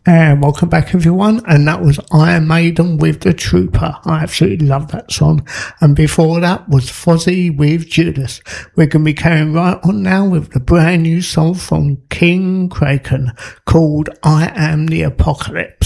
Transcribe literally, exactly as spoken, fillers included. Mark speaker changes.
Speaker 1: And welcome back everyone, and that was Iron Maiden with The Trooper. I absolutely love that song. And before that was Fozzy with Judas. We're going to be carrying right on now with the brand new song from King Kraken called I Am the Apocalypse.